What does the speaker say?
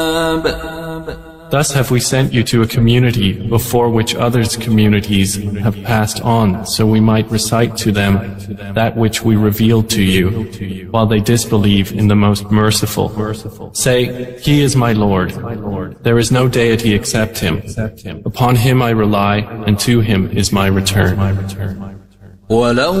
Thus have we sent you to a community before which others' communities have passed on, so we might recite to them that which we revealed to you, while they disbelieve in the most merciful. Say, He is my Lord. There is no deity except Him. Upon Him I rely, and to Him is my return.